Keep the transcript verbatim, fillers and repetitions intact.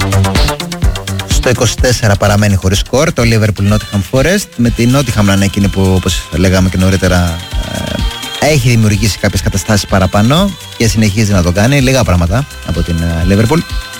Στο είκοσι τέσσερα παραμένει χωρίς σκορ το Liverpool Nottingham Forest, με την Nottingham να είναι εκείνη που, όπως λέγαμε και νωρίτερα, ε, έχει δημιουργήσει κάποιες καταστάσεις παραπάνω και συνεχίζει να το κάνει. Λίγα πράγματα από την Liverpool.